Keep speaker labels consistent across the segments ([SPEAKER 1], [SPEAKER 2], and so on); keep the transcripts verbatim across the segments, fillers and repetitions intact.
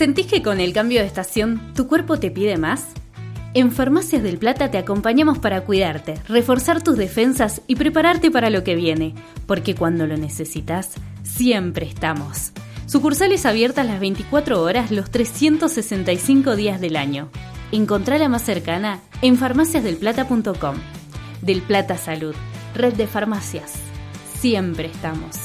[SPEAKER 1] ¿Sentís que con el cambio de estación tu cuerpo te pide más? En Farmacias del Plata te acompañamos para cuidarte, reforzar tus defensas y prepararte para lo que viene, porque cuando lo necesitas, siempre estamos. Sucursales abiertas las veinticuatro horas los trescientos sesenta y cinco días del año. Encontrá la más cercana en farmacias del plata punto com. Del Plata Salud, red de farmacias. Siempre estamos.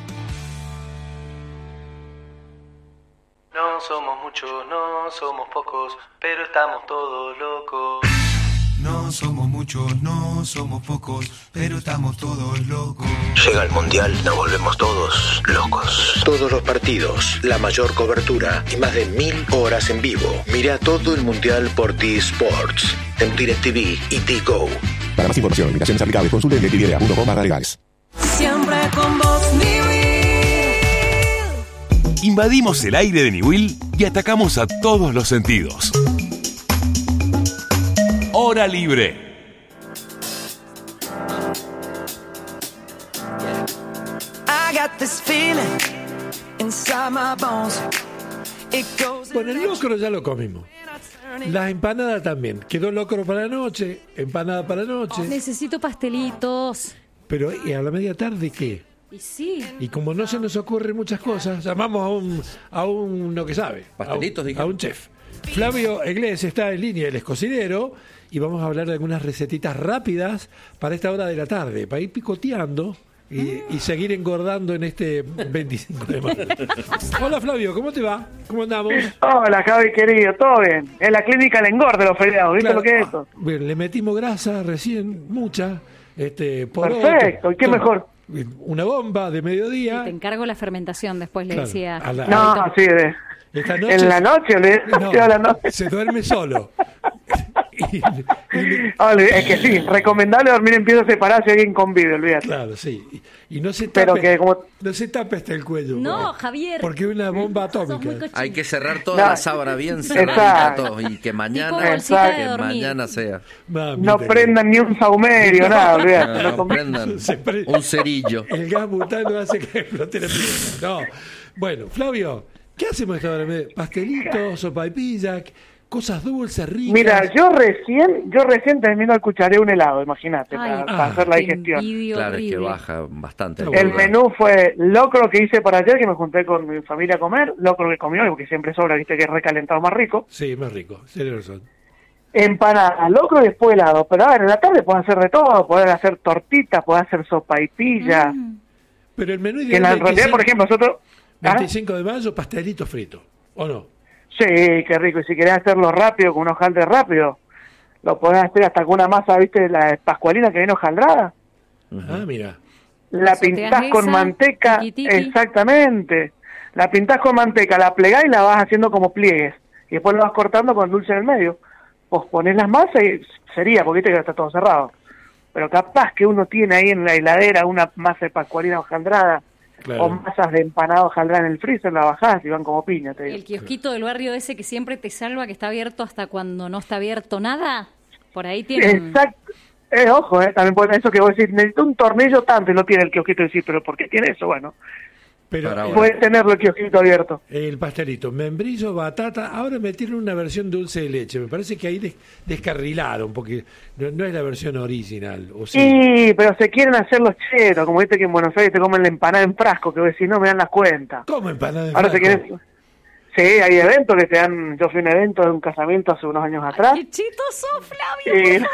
[SPEAKER 2] No somos muchos, no somos pocos, pero estamos todos locos.
[SPEAKER 3] No somos muchos, no somos pocos, pero estamos todos locos.
[SPEAKER 4] Llega el Mundial, nos volvemos todos locos. Todos los partidos, la mayor cobertura y más de mil horas en vivo. Mira todo el Mundial por T-Sports, en DirecTV y T-Go.
[SPEAKER 5] Para más información, limitaciones aplicables, consulte en directv punto com barra legales.
[SPEAKER 6] Siempre con vos, Niwil.
[SPEAKER 7] Invadimos el aire de Niwil y atacamos a todos los sentidos. Hora libre.
[SPEAKER 8] Bueno, el locro ya lo comimos. Las empanadas también. Quedó locro para la noche, empanada para la noche.
[SPEAKER 9] Necesito pastelitos.
[SPEAKER 8] Pero ¿y a la media tarde qué?
[SPEAKER 9] Y sí.
[SPEAKER 8] Y como no se nos ocurren muchas cosas, llamamos a un a uno que sabe.
[SPEAKER 10] Pastelitos,
[SPEAKER 8] a un, a un chef. Flavio Eglés está en línea, él es cocinero, y vamos a hablar de algunas recetitas rápidas para esta hora de la tarde, para ir picoteando y, mm. y seguir engordando en este veinticinco de mayo. Hola Flavio, ¿cómo te va? ¿Cómo andamos?
[SPEAKER 11] Hola Javi querido, todo bien. En la clínica del engorde los feriados, ¿viste claro. lo que es eso?
[SPEAKER 8] Bien, le metimos grasa recién, mucha. Este, por
[SPEAKER 11] Perfecto, ¿y qué todo. mejor?
[SPEAKER 8] Una bomba de mediodía.
[SPEAKER 9] Sí, te encargo la fermentación, después le
[SPEAKER 8] claro,
[SPEAKER 9] decía.
[SPEAKER 11] A la, no, a sí, de,
[SPEAKER 8] esta noche,
[SPEAKER 11] en la noche, le
[SPEAKER 8] no,
[SPEAKER 11] a la noche.
[SPEAKER 8] Se duerme solo. y,
[SPEAKER 11] y, Ole, es que sí, recomendable dormir en piezas separadas si alguien convive, olvídate.
[SPEAKER 8] Claro, sí. Y, y no se
[SPEAKER 11] tape,
[SPEAKER 8] tape,
[SPEAKER 11] que como...
[SPEAKER 8] no se tape hasta el cuello.
[SPEAKER 9] No,
[SPEAKER 8] porque,
[SPEAKER 9] Javier.
[SPEAKER 8] Porque es una bomba atómica.
[SPEAKER 10] Hay que cerrar toda no. la sábana bien cerrada todo, y que mañana, que mañana sea.
[SPEAKER 11] Mami, no prendan ni un saumerio, no, nada, olvídate.
[SPEAKER 10] No, no prendan pre... un cerillo.
[SPEAKER 8] El gas butano hace que explote la pieza. No. Bueno, Flavio, ¿qué hacemos esta hora? ¿Pastelitos, sopaipilla, cosas dulces, ricas?
[SPEAKER 11] Mira, yo recién, yo recién termino el cucharé un helado, imagínate, para, ah, para hacer la digestión.
[SPEAKER 10] Claro, horrible. Es que baja bastante.
[SPEAKER 11] El bueno. menú fue locro que hice para ayer, que me junté con mi familia a comer, locro que comió, porque siempre sobra, viste que es recalentado más rico.
[SPEAKER 8] Sí, más rico, tienes razón.
[SPEAKER 11] Empanada, locro y después helado. Pero a ver, en la tarde pueden hacer de todo, pueden hacer tortitas, pueden hacer sopaipilla. Mm.
[SPEAKER 8] Pero el menú ideal
[SPEAKER 11] que en la
[SPEAKER 8] veinticinco,
[SPEAKER 11] realidad, por ejemplo, nosotros...
[SPEAKER 8] veinticinco ¿Ah? de mayo, pastelito frito, ¿o no?
[SPEAKER 11] Sí, qué rico. Y si querés hacerlo rápido, con un hojaldre rápido, lo podés hacer hasta con una masa, ¿viste? La pascualina que viene hojaldrada.
[SPEAKER 8] Uh-huh. Ah, mira.
[SPEAKER 11] La pintás con manteca, tiki, tiki. Exactamente. La pintás con manteca, la plegás y la vas haciendo como pliegues. Y después lo vas cortando con dulce en el medio. Pues ponés las masas y sería, porque viste que está todo cerrado. Pero capaz que uno tiene ahí en la heladera una masa de pascualina hojaldrada. Claro. O masas de empanado hojaldrada en el freezer, la bajás y van como piña. Te digo.
[SPEAKER 9] El kiosquito del barrio ese que siempre te salva, que está abierto hasta cuando no está abierto nada. Por ahí tiene.
[SPEAKER 11] Exacto. Eh, ojo, eh, también puede eso que vos decís, necesito un tornillo tanto y no tiene el kiosquito y decís, pero ¿por qué tiene eso? Bueno. Pero puede tenerlo el kiosquito abierto.
[SPEAKER 8] El pastelito, membrillo, batata. Ahora metieron una versión dulce de leche. Me parece que ahí des- descarrilaron, porque no, no es la versión original. ¿O sí?
[SPEAKER 11] Sí, pero se quieren hacer los chetos. Como viste que en Buenos Aires te comen la empanada en frasco, que vos decís, no me dan las cuentas.
[SPEAKER 8] ¿Cómo empanada en
[SPEAKER 11] Ahora
[SPEAKER 8] frasco?
[SPEAKER 11] Se quieren... Sí, hay eventos que te dan. Yo fui a un evento de un casamiento hace unos años atrás.
[SPEAKER 9] ¡Qué chitoso, Flavio!
[SPEAKER 11] Y...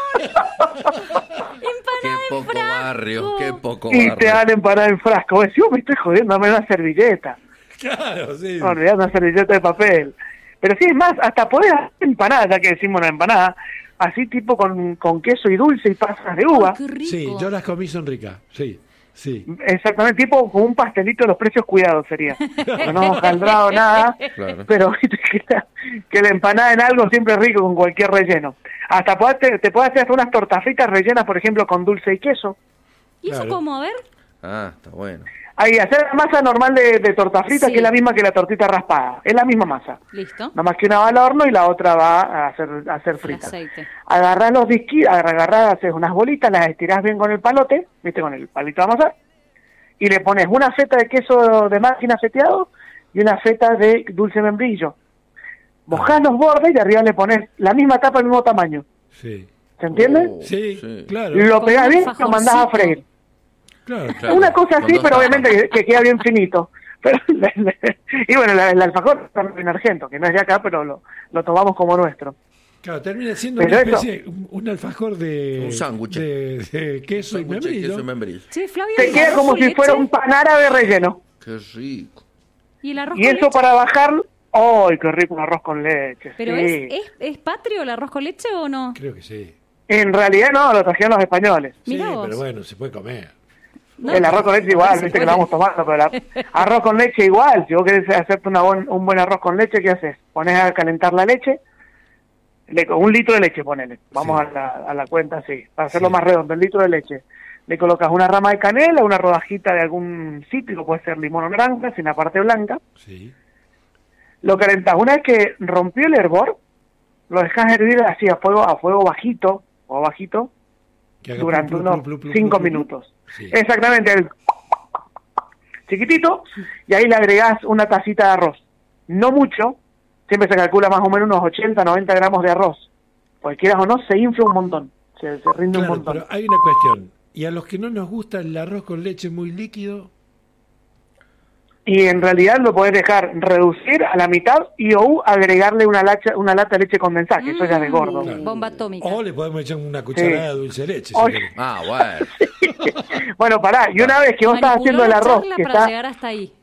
[SPEAKER 9] Empanada
[SPEAKER 10] qué poco
[SPEAKER 9] en frasco.
[SPEAKER 10] barrio, qué poco
[SPEAKER 11] y
[SPEAKER 10] barrio.
[SPEAKER 11] te dan empanada en frasco. Vos decís, oh, me estoy jodiendo, dame una servilleta.
[SPEAKER 8] Claro, sí.
[SPEAKER 11] No, olvidate una servilleta de papel. Pero sí, es más, hasta podés hacer empanada, ya que decimos una empanada, así tipo con, con queso y dulce y pasas de uva.
[SPEAKER 9] Oh,
[SPEAKER 8] sí, yo las comí, son ricas, sí. Sí.
[SPEAKER 11] Exactamente, tipo como un pastelito de los precios cuidados sería. No hojaldrado nada, claro. Pero que la, que la empanada en algo siempre es rico con cualquier relleno. Hasta podés, te, te puedes hacer hasta unas tortas fritas rellenas, por ejemplo, con dulce y queso.
[SPEAKER 9] ¿Y eso
[SPEAKER 8] claro.
[SPEAKER 9] cómo? A ver.
[SPEAKER 10] Ah, está bueno.
[SPEAKER 11] Ahí, hacer la masa normal de, de torta frita, sí. Que es la misma que la tortita raspada. Es la misma masa.
[SPEAKER 9] Listo.
[SPEAKER 11] Nada más que una va al horno y la otra va a hacer, a hacer frita. Agarrás los disquitos, agarrás, haces unas bolitas, las estirás bien con el palote, viste, con el palito de amasar, y le pones una feta de queso de máquina feteado y una feta de dulce membrillo. Mojás los bordes y arriba le pones la misma tapa del mismo tamaño.
[SPEAKER 8] Sí.
[SPEAKER 11] ¿Se entiende?
[SPEAKER 8] Oh, sí, sí, claro.
[SPEAKER 11] Lo pegás bien y lo mandás a freír.
[SPEAKER 8] Claro, claro.
[SPEAKER 11] Una cosa así, pero obviamente que, que queda bien finito. Pero, y bueno, el, el alfajor también argento, que no es de acá, pero lo, lo tomamos como nuestro.
[SPEAKER 8] Claro, termina siendo
[SPEAKER 11] pero
[SPEAKER 8] una
[SPEAKER 11] eso,
[SPEAKER 8] especie, un, un alfajor de...
[SPEAKER 10] Un sándwich.
[SPEAKER 8] De, de queso, y membrillo.
[SPEAKER 10] queso y membrillo.
[SPEAKER 9] Sí, Flavio,
[SPEAKER 11] te queda como si leche? fuera un pan árabe relleno.
[SPEAKER 10] Qué rico.
[SPEAKER 9] ¿Y el arroz
[SPEAKER 11] y
[SPEAKER 9] con
[SPEAKER 11] eso
[SPEAKER 9] leche?
[SPEAKER 11] para bajar... ¡Ay, qué rico un arroz con leche!
[SPEAKER 9] ¿Pero
[SPEAKER 11] sí.
[SPEAKER 9] es, es, es patrio el arroz con leche o no?
[SPEAKER 8] Creo que sí.
[SPEAKER 11] En realidad no, lo trajeron los españoles.
[SPEAKER 8] Sí, pero bueno, se puede comer.
[SPEAKER 11] No, el arroz con leche igual, viste que lo vamos tomando, pero el arroz con leche igual. Si vos querés hacerte una bon, un buen arroz con leche, ¿qué haces? Pones a calentar la leche, le, un litro de leche ponele, vamos sí. a, la, a la cuenta así, para hacerlo sí. más redondo, el litro de leche. Le colocas una rama de canela, una rodajita de algún cítrico, puede ser limón o naranja, sin la parte blanca.
[SPEAKER 8] Sí.
[SPEAKER 11] Lo calentás. Una vez que rompió el hervor, lo dejás hervir así a fuego a fuego bajito o bajito durante plu, plu, unos plu, plu, cinco plu, plu, minutos. Sí. Exactamente, el chiquitito, y ahí le agregás una tacita de arroz. No mucho, siempre se calcula más o menos unos ochenta, noventa gramos de arroz. Porque quieras o no, se infla un montón, se, se rinde
[SPEAKER 8] claro,
[SPEAKER 11] un montón.
[SPEAKER 8] Pero hay una cuestión, y a los que no nos gusta el arroz con leche muy líquido...
[SPEAKER 11] Y en realidad lo podés dejar reducir a la mitad y o agregarle una, lacha, una lata de leche condensada, que mm, eso ya es de gordo.
[SPEAKER 9] Claro. Bomba atómica.
[SPEAKER 8] O le podemos echar una cucharada sí. de dulce de leche.
[SPEAKER 11] O...
[SPEAKER 8] Si
[SPEAKER 10] ah, bueno.
[SPEAKER 11] Bueno, pará, y una vez que vos estás haciendo el arroz... que
[SPEAKER 9] para
[SPEAKER 11] está...
[SPEAKER 9] llegar hasta ahí.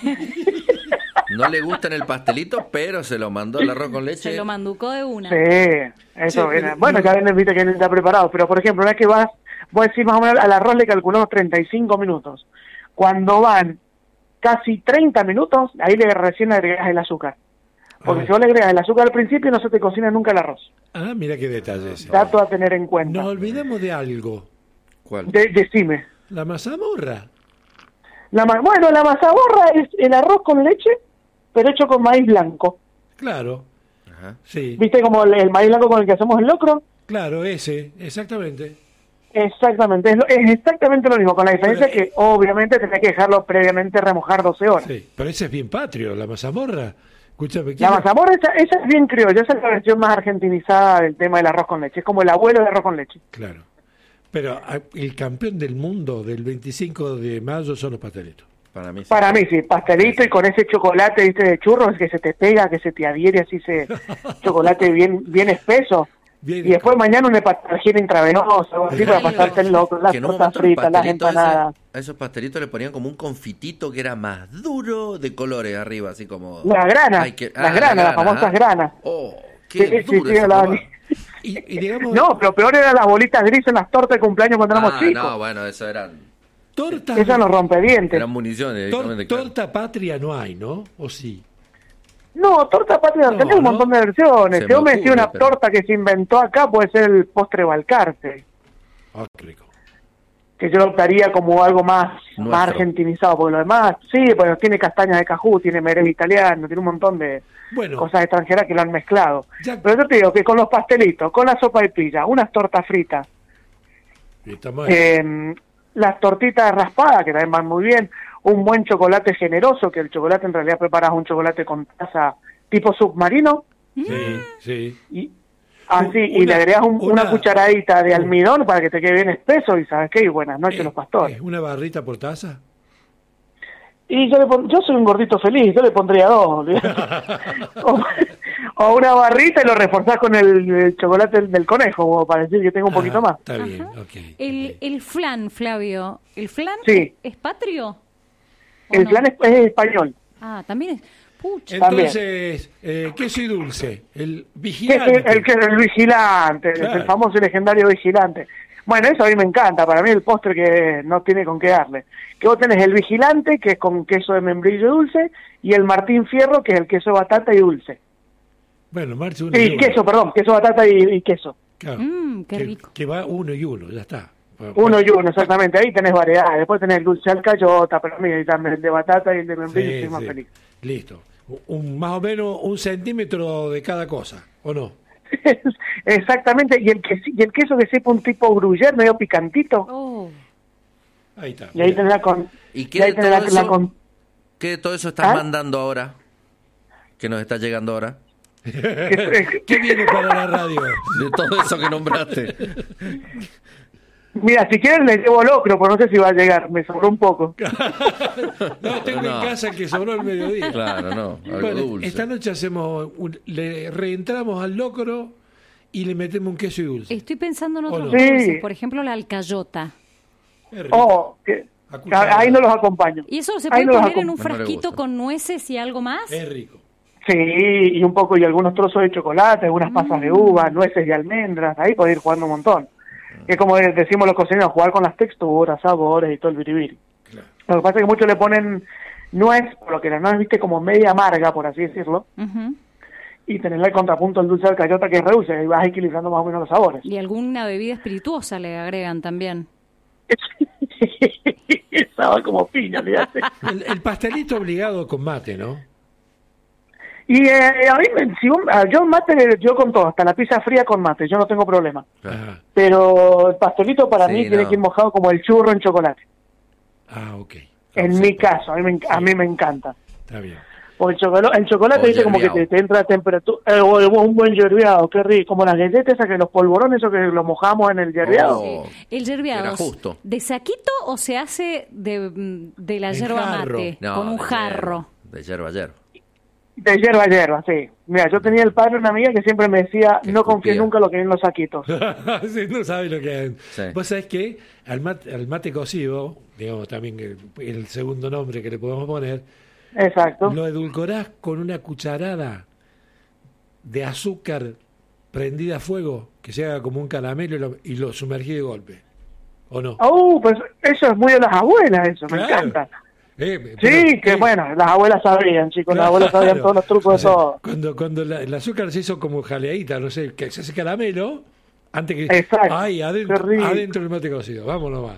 [SPEAKER 10] No le gustan el pastelito, pero se lo mandó el arroz con leche.
[SPEAKER 9] Se lo manducó de una.
[SPEAKER 11] Sí, eso
[SPEAKER 8] sí,
[SPEAKER 11] viene.
[SPEAKER 8] pero,
[SPEAKER 11] Bueno,
[SPEAKER 8] pero...
[SPEAKER 11] ya viene, viste que no está preparado, pero por ejemplo, una vez que vas, vos decís más o menos, al arroz le calculamos treinta y cinco minutos. Cuando van casi treinta minutos, ahí le recién le agregas el azúcar. Porque ah. si vos le agregas el azúcar al principio, no se te cocina nunca el arroz.
[SPEAKER 8] Ah, mira qué detalle ese.
[SPEAKER 11] Dato a tener en cuenta.
[SPEAKER 8] Nos olvidamos de algo.
[SPEAKER 10] ¿Cuál?
[SPEAKER 11] De, decime.
[SPEAKER 8] La mazamorra.
[SPEAKER 11] La ma bueno, la mazamorra es el arroz con leche, pero hecho con maíz blanco.
[SPEAKER 8] Claro. Ajá. Sí.
[SPEAKER 11] ¿Viste como el, el maíz blanco con el que hacemos el locro?
[SPEAKER 8] Claro, ese, exactamente.
[SPEAKER 11] Exactamente, es, lo, es exactamente lo mismo, con la diferencia pero, que obviamente tenés que dejarlo previamente remojar doce horas.
[SPEAKER 8] Sí, pero ese es bien patrio, la mazamorra. Escúchame,
[SPEAKER 11] la mazamorra, esa, esa es bien criolla, esa es la versión más argentinizada del tema del arroz con leche, es como el abuelo del arroz con leche.
[SPEAKER 8] Claro, pero el campeón del mundo del veinticinco de mayo son los pastelitos.
[SPEAKER 10] Para mí sí.
[SPEAKER 11] Para mí sí, pastelito sí. Y con ese chocolate, viste, de churros que se te pega, que se te adhiere así ese chocolate bien bien espeso. Bien, y después claro. Mañana una hepatalgina intravenosa, algo así para pasarte el loco, las tortas fritas, las empanadas.
[SPEAKER 10] A esos pastelitos le ponían como un confitito que era más duro de colores arriba, así como...
[SPEAKER 11] Las granas, que... ah, las granas, las famosas ¿ah? granas.
[SPEAKER 10] Oh, qué
[SPEAKER 11] sí,
[SPEAKER 10] duro
[SPEAKER 11] sí, sí, la...
[SPEAKER 8] y, y digamos...
[SPEAKER 11] No, pero peor eran las bolitas grises en las tortas de cumpleaños cuando
[SPEAKER 10] ah,
[SPEAKER 11] éramos chicos.
[SPEAKER 10] No, bueno, eso eran...
[SPEAKER 8] Tortas...
[SPEAKER 11] Eso nos rompe dientes.
[SPEAKER 10] Eran municiones.
[SPEAKER 8] Tor claro. Torta patria no hay, ¿no? ¿O sí?
[SPEAKER 11] No, torta patria, no, tenés un montón de versiones. Si vos me decís una pero... torta que se inventó acá, puede ser el postre Balcarce.
[SPEAKER 8] Ah, oh, rico.
[SPEAKER 11] Que yo lo optaría como algo más, más argentinizado, porque lo demás, sí, bueno, tiene castañas de cajú, tiene merel italiano, tiene un montón de bueno, cosas extranjeras que lo han mezclado. Ya... Pero yo te digo que con los pastelitos, con la sopa de pilla, unas tortas fritas, eh, las tortitas raspadas, que también van muy bien, un buen chocolate generoso, que el chocolate en realidad preparas un chocolate con taza tipo submarino.
[SPEAKER 8] Sí, sí.
[SPEAKER 11] Y así, una, y le agregas un, una, una cucharadita de almidón para que te quede bien espeso y ¿sabes qué? Y buenas noches, eh, los pastores.
[SPEAKER 8] ¿Una barrita por taza?
[SPEAKER 11] Y yo le pon, yo soy un gordito feliz, yo le pondría dos. o, o una barrita y lo reforzás con el, el chocolate del, del conejo, para decir que tengo un ah, poquito más.
[SPEAKER 8] Está bien, okay,
[SPEAKER 9] el,
[SPEAKER 8] okay.
[SPEAKER 9] el flan, Flavio, ¿el flan
[SPEAKER 11] sí.
[SPEAKER 9] es, es patrio?
[SPEAKER 11] El no? flan es, es español.
[SPEAKER 9] Ah, también es... Pucha.
[SPEAKER 8] Entonces, eh, queso y dulce, el vigilante.
[SPEAKER 11] El, el, el, el vigilante, claro. El famoso y legendario vigilante. Bueno, eso a mí me encanta, para mí el postre que no tiene con qué darle. Que vos tenés el vigilante, que es con queso de membrillo dulce, y el Martín Fierro, que es el queso batata y dulce.
[SPEAKER 8] Bueno, marcha uno
[SPEAKER 11] y,
[SPEAKER 8] y uno.
[SPEAKER 11] queso, perdón, queso batata y, y queso.
[SPEAKER 8] Claro.
[SPEAKER 9] Mm, qué rico.
[SPEAKER 8] Que, que va uno y uno, ya está.
[SPEAKER 11] Uno y uno, exactamente, ahí tenés variedades. Después tenés el dulce alcayota, pero mira, y también el de batata y el de membrillo, sí, estoy más
[SPEAKER 8] sí.
[SPEAKER 11] feliz.
[SPEAKER 8] Listo. Un, más o menos un centímetro de cada cosa, ¿o no?
[SPEAKER 11] Exactamente, y el, que, y el queso que sepa un tipo gruyère, medio picantito.
[SPEAKER 9] Oh.
[SPEAKER 8] Ahí está.
[SPEAKER 11] Y ahí tenés la con...
[SPEAKER 10] ¿Y qué de todo
[SPEAKER 11] la,
[SPEAKER 10] eso,
[SPEAKER 11] la con...
[SPEAKER 10] ¿Qué todo eso estás ¿Ah? mandando ahora? ¿Qué nos está llegando ahora?
[SPEAKER 8] ¿Qué viene para la radio?
[SPEAKER 10] De todo eso que nombraste.
[SPEAKER 11] Mira, si quieren les llevo locro, pero no sé si va a llegar, me sobró un poco.
[SPEAKER 8] No, tengo no. en casa el que sobró el mediodía.
[SPEAKER 10] Claro, no, algo
[SPEAKER 8] bueno,
[SPEAKER 10] dulce.
[SPEAKER 8] Esta noche hacemos, un, le reentramos al locro y le metemos un queso y dulce.
[SPEAKER 9] Estoy pensando en otros
[SPEAKER 11] no?
[SPEAKER 9] dulces,
[SPEAKER 11] sí.
[SPEAKER 9] por ejemplo la alcayota.
[SPEAKER 11] Oh, que, ahí no los acompaño.
[SPEAKER 9] ¿Y eso se
[SPEAKER 11] ahí
[SPEAKER 9] puede
[SPEAKER 11] no
[SPEAKER 9] poner en un frasquito no con nueces y algo más?
[SPEAKER 8] Es rico.
[SPEAKER 11] Sí, y un poco, y algunos trozos de chocolate, algunas pasas mm. de uva, nueces y almendras, ahí podés ir jugando un montón. Es como decimos los cocineros, jugar con las texturas, sabores y todo el biribiri. Claro. Lo que pasa es que muchos le ponen nuez, por lo que la nuez, viste, como media amarga, por así decirlo, uh-huh. y tenerle el contrapunto el dulce de alcayota que es reduce, y vas equilibrando más o menos los sabores.
[SPEAKER 9] Y alguna bebida espirituosa le agregan también.
[SPEAKER 11] Estaba como piña, fíjate.
[SPEAKER 8] El, el pastelito obligado con mate, ¿no?
[SPEAKER 11] Y eh, a mí, si un, yo mate, yo con todo, hasta la pizza fría con mate, yo no tengo problema. Ajá. Pero el pastelito para sí, mí no. tiene que ir mojado como el churro en chocolate.
[SPEAKER 8] Ah, ok.
[SPEAKER 11] En
[SPEAKER 8] sí,
[SPEAKER 11] mi
[SPEAKER 8] sí.
[SPEAKER 11] caso, a mí me, a mí me encanta.
[SPEAKER 8] Está bien.
[SPEAKER 11] O el chocolate, el chocolate dice como que te, te entra a temperatura, eh, o un buen yerbeado, qué rico, como las galletas esas que los polvorones, eso que los mojamos en el yerbeado.
[SPEAKER 9] Oh, sí. El yerbeado, ¿de saquito o se hace de, de la yerba mate?
[SPEAKER 10] No,
[SPEAKER 9] con un jarro.
[SPEAKER 10] De yerba yerba.
[SPEAKER 11] De yerba a yerba, sí. Mira, yo tenía el padre de una amiga que siempre me decía, no confíes nunca en lo que hay en los saquitos.
[SPEAKER 8] Sí, no sabes lo que hay.
[SPEAKER 10] Sí.
[SPEAKER 8] Vos sabés que al mate, al mate cocido, digamos también el, el segundo nombre que le podemos poner,
[SPEAKER 11] exacto,
[SPEAKER 8] lo edulcorás con una cucharada de azúcar prendida a fuego, que se haga como un caramelo y lo, y lo sumergí de golpe. ¿O no?
[SPEAKER 11] Oh, pues eso es muy de las abuelas, eso, claro. Me encanta.
[SPEAKER 8] Eh,
[SPEAKER 11] sí, pero, que eh, bueno, las abuelas sabían, chicos, claro, las abuelas sabían todos los trucos, o sea, de todo.
[SPEAKER 8] Cuando, cuando la, el azúcar se hizo como jaleadita, no sé, que se hace caramelo, antes que...
[SPEAKER 11] Exacto.
[SPEAKER 8] Ay, adentro, adentro el mate cocido, vámonos más.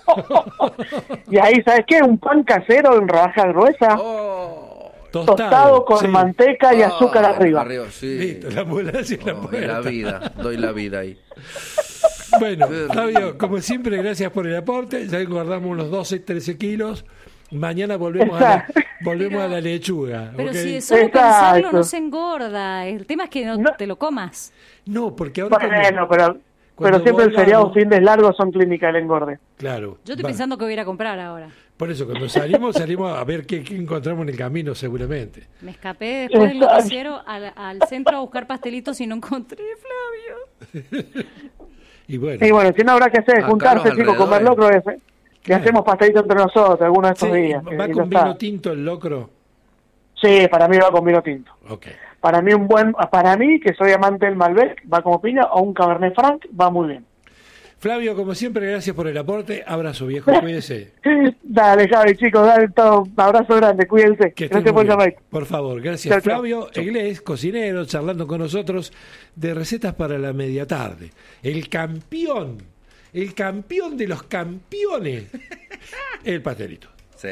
[SPEAKER 11] Y ahí, ¿sabes qué? Un pan casero en rodaja gruesa,
[SPEAKER 10] oh,
[SPEAKER 11] tostado, tostado con sí. manteca y azúcar oh, arriba.
[SPEAKER 10] arriba sí.
[SPEAKER 8] Listo, la ambulancia y la
[SPEAKER 10] oh, la vida, doy la vida ahí.
[SPEAKER 8] Bueno, Fabio, como siempre, gracias por el aporte, ya guardamos unos doce, trece kilos. Mañana volvemos a la, volvemos pero, a la lechuga.
[SPEAKER 9] Pero
[SPEAKER 8] ¿okay?
[SPEAKER 9] si de solo pensarlo no se engorda. El tema es que no, no. te lo comas.
[SPEAKER 8] No, porque ahora...
[SPEAKER 11] Bueno, cuando, pero, pero siempre el feriado, fines largos son clínica del engorde.
[SPEAKER 8] Claro.
[SPEAKER 9] Yo estoy va. pensando que voy a ir a comprar ahora.
[SPEAKER 8] Por eso, cuando salimos, salimos a ver qué, qué encontramos en el camino, seguramente.
[SPEAKER 9] Me escapé después del noticiero al, al centro a buscar pastelitos y no encontré, Flavio.
[SPEAKER 8] Y bueno.
[SPEAKER 11] Y bueno, si no habrá que hacer, juntarse, chicos, comer locro ese. Y hacemos pastelitos entre nosotros algunos de estos sí, días.
[SPEAKER 8] ¿Va con vino tinto el locro?
[SPEAKER 11] Sí, para mí va con vino tinto.
[SPEAKER 8] Okay.
[SPEAKER 11] Para mí, un buen, para mí, que soy amante del Malbec, va como piña, o un Cabernet Franc, va muy bien.
[SPEAKER 8] Flavio, como siempre, gracias por el aporte. Abrazo, viejo, cuídese.
[SPEAKER 11] Dale, Javi, chicos, dale todo. Abrazo grande, cuídense.
[SPEAKER 8] Que gracias por llamar. Por favor, gracias. Chau, Flavio chau. Eglés, cocinero, charlando con nosotros de recetas para la media tarde. El campeón. El campeón de los campeones, el pastelito.
[SPEAKER 10] Sí.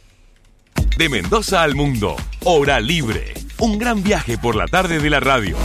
[SPEAKER 7] De Mendoza al mundo, Hora Libre. Un gran viaje por la tarde de la radio.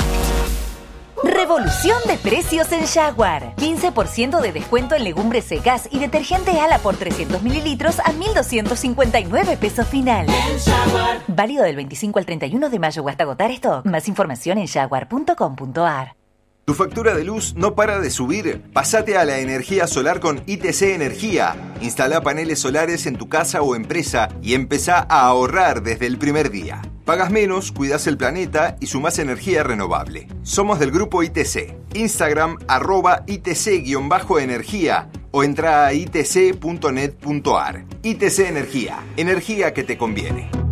[SPEAKER 12] Revolución de precios en Jaguar. quince por ciento de descuento en legumbres secas y detergente Ala por trescientos mililitros a mil doscientos cincuenta y nueve pesos final. Válido del veinticinco al treinta y uno de mayo o hasta agotar stock. Más información en jaguar punto com punto a r.
[SPEAKER 13] ¿Tu factura de luz no para de subir? Pásate a la energía solar con I T C Energía. Instala paneles solares en tu casa o empresa y empezá a ahorrar desde el primer día. Pagas menos, cuidas el planeta y sumás energía renovable. Somos del grupo I T C. Instagram arroba I T C-energía o entra a i t c punto net punto a r. I T C Energía. Energía que te conviene.